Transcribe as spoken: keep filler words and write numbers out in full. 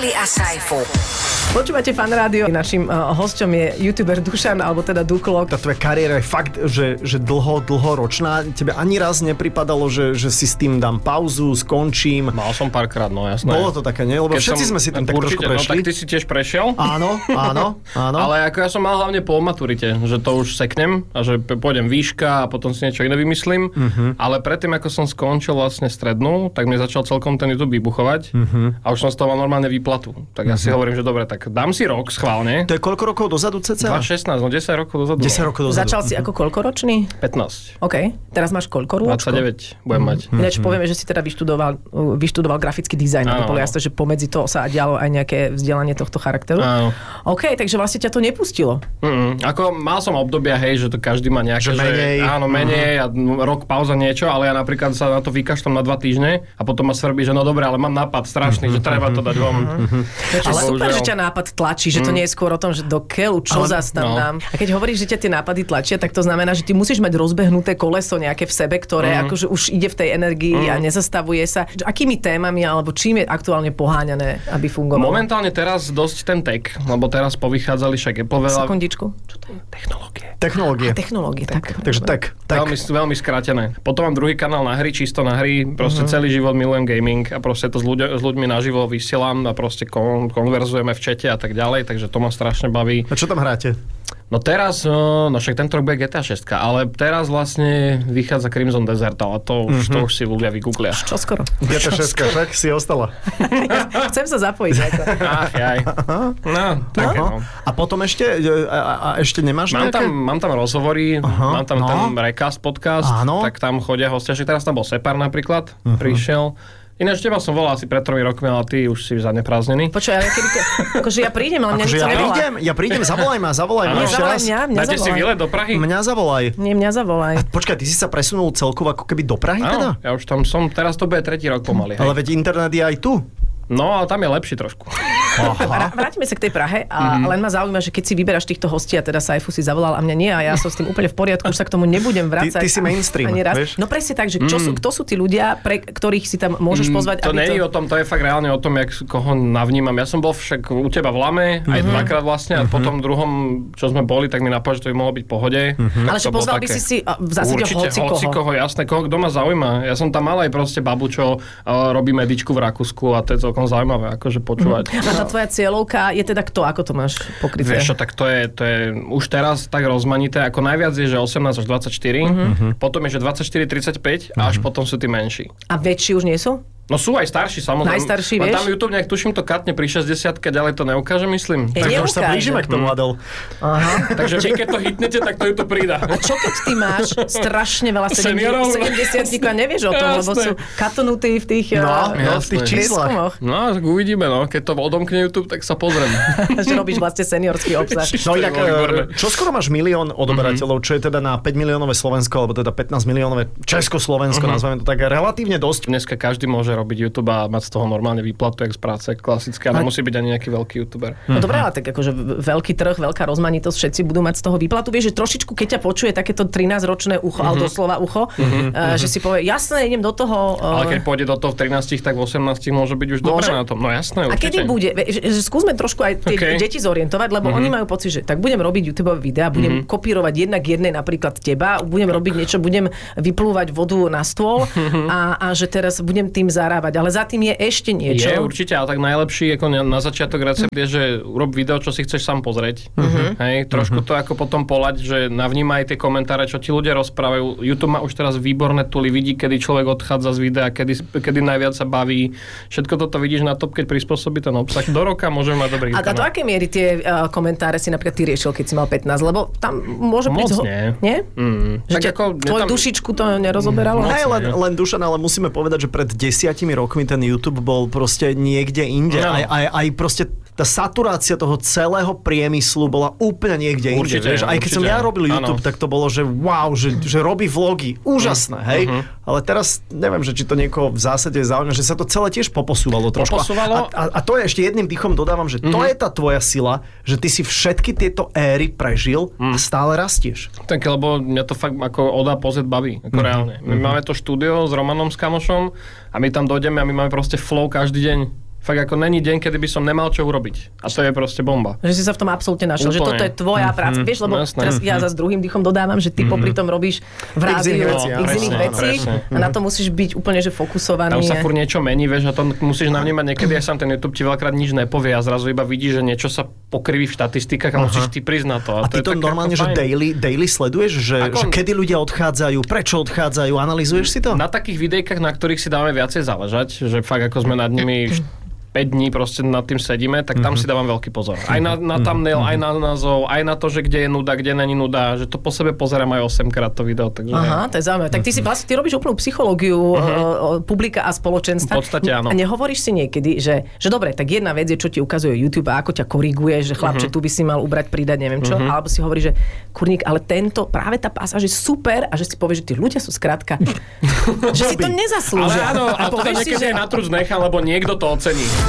Evely a Saifu. Počúvate Fan Rádio. Naším uh, hosťom je youtuber Dušan, alebo teda Duklok. Tá tvoja kariéra je fakt, že, že dlho, dlho ročná. Tebe ani raz nepripadalo, že, že si s tým dám pauzu, skončím. Mal som párkrát, no jasné. Bolo to také, nie? Lebo Keď všetci som, sme si tým tak určite, trošku prešli. No tak ty si tiež prešiel. Áno, áno, áno. Ale ako ja som mal hlavne po maturite, že to už seknem a že pôjdem výška a potom si niečo iné vymyslím. Uh-huh. Ale predtým, ako som skončil vlastne strednú, tak mi začal celkom ten YouTube vybuchovať uh-huh. a už som z toho mal normálne výplatu. Tak ja uh-huh. si hovorím, že dobre, tak dám si rok schválne. To je koľko rokov dozadu cca? dva šestnásť, no desať rokov dozadu. desať rokov dozadu. Začal si ako koľkoročný? pätnásť. OK. Teraz máš koľko rôčko? dvadsaťdeväť budem mať. Mm-hmm. Ináč povieme, že si teda vyštudoval, vyštudoval grafický dizajn, aby bolo jasné, že pomedzi to sa dialo aj nejaké vzdelanie tohto charakteru. Áno. OK, takže vlastne ťa to nepustilo. Mm-mm. Ako mal som obdobia, hej, že to každý má nejaké, že menej. Že, áno, menej mm-hmm. a rok pauza niečo, ale ja napríklad sa na to vykašľam na dva týždne a potom ma svrbí, že no dobre, ale mám nápad strašný, mm-hmm. že treba to dať von. Mm-hmm. Ale super, že ťa nápad tlačí, že to nie je skôr o tom, že do keľu, čo ale, zas tam no. dám. A keď hovoríš, že ťa tie nápady tlačia, tak to znamená, že ty musíš mať rozbehnuté koleso nejaké v sebe, ktoré mm. akože už ide v tej energii mm. a nezastavuje sa. Akými témami alebo čím je aktuálne poháňané, aby fungovalo? Momentálne teraz dosť ten tech, lebo teraz povychádzali však Apple veľa... Sekundičku. Čo to je? Technológie. Technológie. A technológie, tak. Takže tak. tak. Veľmi, veľmi skrátené. Potom mám druhý kanál na hry, čisto na hry. Proste uh-huh. celý život milujem gaming a proste to s, ľuď- s ľuďmi naživo vysielam a proste kon- konverzujeme v čete a tak ďalej, takže to ma strašne baví. A čo tam hráte? No teraz, no však tento rok bude gé té á šesť, ale teraz vlastne vychádza Crimson Desert, ale to už, mm-hmm. to už si ľudia vygooglia. Čo skoro? gé té á šesť, tak si ostala. Ja chcem sa zapojiť. Ako. Ach, jaj. No, také no. A potom ešte, a, a ešte nemáš mám nejaké? Tam, mám tam rozhovory, Aha, mám tam no. ten Recast podcast, Áno. tak tam chodia hostia, že teraz tam bol Separ napríklad, uh-huh. prišiel. Ináč teba som volal asi pred tromi rokmi, ale ty už si zaneprázdnený. Počuj, ale keby to, akože ja prídem, ale mňa akože nič ja nevolá. prídem, ja prídem, zavolaj ma, zavolaj ma Nie, ešte zavolaj raz. mňa, mňa Dáte si zavolaj. výlet do Prahy? Mňa zavolaj. Nie, mňa zavolaj. Počkaj, ty si sa presunul celkovo ako keby do Prahy teda? Áno, ja už tam som, teraz to bude tretí rok pomaly. Ale Hej. veď internet je aj tu. No, ale tam je lepší trošku. Vrá- Vrátime sa k tej Prahe a mm-hmm. len ma zaujíma, že keď si vyberáš týchto hostí a teda Saifu si zavolal a mňa nie a ja som s tým úplne v poriadku, už sa k tomu nebudem vrácať. Ty, ty si mainstream, ani raz. vieš? No presne tak, že čo sú, kto sú tí ľudia, pre ktorých si tam môžeš pozvať? To aby nie je o tom, to je fakt reálne o tom, jak koho navnímam. Ja som bol však u teba v Lame, aj mm-hmm. dvakrát vlastne, a potom druhom, čo sme boli, tak mi napadlo, že to by mohlo byť v pohode. Mm-hmm. Ale že pozval by si si v zásade určite, hoci koho. hoci koho, jasné, koho kto ma zaujíma. Ja som tam mal aj proste babu, čo uh, robí medičku v Rakúsku a to je celkom zaujímavé, akože počúvať. Mm-hmm. A tá tvoja cieľovka je teda kto? Ako to máš pokryté? Vieš čo, tak to je, to je už teraz tak rozmanité, ako najviac je, že osemnásť až dvadsaťštyri, mm-hmm. potom je, že dvadsaťštyri tridsaťpäť a až mm-hmm. potom sú tí menší. A väčší už nie sú? No sú aj starší, samozrejme. Najstarší, vieš? vieš? Tam YouTube nejak tuším to katne pri šesťdesiatke, ďalej to neukáže, myslím. Je, Tak už sa blížime k tomu, Adel. Aha. Takže vy keď to hitnete, tak to YouTube pridá. A čo keď ty máš strašne veľa Seniorov? sedemdesiatnikov a nevieš o tom, Jasné. lebo sú katonutí v tých, No, uh, no, v tých jasné. číslach. prieskumoch. No, tak uvidíme, no. Keď to odomkne YouTube, tak sa pozriem. Že robíš vlastne seniorský obsah. No To je inak, výborné. čo skoro máš milión odoberateľov, čo je teda na päť miliónové Slovensko, alebo teda pätnásť miliónové Československo, nazveme to tak relatívne dosť. Dneska každý môže robiť YouTube a mať z toho normálne výplatu, jak z práce, klasické. A nemusí byť ani nejaký veľký YouTuber. No dobré, ale tak akože veľký trh, veľká rozmanitosť, všetci budú mať z toho výplatu. Vieš, že trošičku, keď ťa počuje takéto trinásťročné ucho, ale doslova ucho, uh, že si povie, jasné, idem do toho. Uh, Ale keď pôjde do toho v trinástich, tak v osemnástich môže byť už dobre na tom. No jasné, A určite. kedy bude? Že, že skúsme trošku aj tie Okay. deti zorientovať, lebo mm-hmm. oni majú pocit, že tak budem robiť YouTube videá, budem mm-hmm. kopírovať jednak jednej napríklad teba, budem robiť niečo, budem vyplúvať vodu na stôl a, a že teraz budem tým zarábať. Ale za tým je ešte niečo. Je určite, ale tak najlepší ako na, na začiatok recept je, že urob video, čo si chceš sám pozrieť. Uh-huh. Hej, trošku uh-huh. to ako potom polať, že navnímaj tie komentáre, čo ti ľudia rozprávajú. YouTube má už teraz výborné tuly, vidí, kedy človek odchádza z videa, kedy, kedy najviac sa baví. Všetko toto vidíš na top, keď prispôsobí ten obsah. Do roka môžeme mať dobrý A do akej miery tie uh, komentáre si napríklad ty riešil, keď si mal pätnásť? Lebo tam môže Moc prísť... Ho... nie. Nie? Mm. Že Tak ťa, ako, tvoju tam... dušičku to nerozoberalo? Hej, len, len Dušan, ale musíme povedať, že pred desiatimi rokmi ten YouTube bol proste niekde inde. No. Aj, aj, aj proste tá saturácia toho celého priemyslu bola úplne niekde inde. Určite, Vieš? Aj keď určite. som ja robil YouTube, Áno. tak to bolo, že wow, že, že robí vlogy. Úžasné, hej? Uh-huh. Ale teraz neviem, že či to niekoho v zásade zaujíma, že sa to celé tiež poposúvalo trošku. Poposúvalo? A, a, a to je ešte jedným dýchom dodávam, že to Uh-huh. je tá tvoja sila, že ty si všetky tieto éry prežil a stále rastieš. Tak, lebo mňa to fakt ako od A po Z baví, ako mm-hmm. reálne. My mm-hmm. máme to štúdio s Romanom, s kamošom a my tam dojdeme a my máme proste flow každý deň. Fakt ako není deň, kedy by som nemal čo urobiť. A to je proste bomba. Že si sa v tom absolútne našiel, že toto je tvoja práca. Mm-hmm. Vieš, lebo Jasné. teraz ja za s druhým dýchom dodávam, že ty mm-hmm. popri tom robíš v rádiu x iných vecí a na to musíš byť úplne že fokusovaný. Tam sa furt niečo mení, vieš, a to musíš navnímať niekedy, aj sám ten YouTube ti veľakrát nič nepovie a zrazu iba vidíš, že niečo sa pokriví v štatistikách a Aha. musíš ty prísť na to. A, a ty to, to normálne, že daily, daily sleduješ, že, že kedy ľudia odchádzajú, prečo odchádzajú, analyzuješ si to? Na takých videjkách, na ktorých si dávame viacej záležať, že fakt ako sme nad nimi päť dní proste nad tým sedíme, tak tam mm-hmm. si dávam veľký pozor. Aj na, na thumbnail, mm-hmm. aj na názov, aj na to, že kde je nuda, kde není nuda, že to po sebe pozerám aj osemkrát to video. Takže Aha, to je zaujímavé. Tak ty si vlastne, ty robíš úplnú psychológiu mm-hmm. publika a spoločenstva. V podstate áno. A nehovoríš si niekedy, že, že dobre, tak jedna vec je, čo ti ukazuje YouTube a ako ťa koriguje, že chlapče, mm-hmm. tu by si mal ubrať, pridať, neviem čo, mm-hmm. alebo si hovorí, že kurník, ale tento, práve tá pasáž je super a že si povieš, že tí ľudia sú skrátka, že si to nezaslúžia. Ale áno, a, a to niekedy že... na truc nechá, lebo niekto to ocení.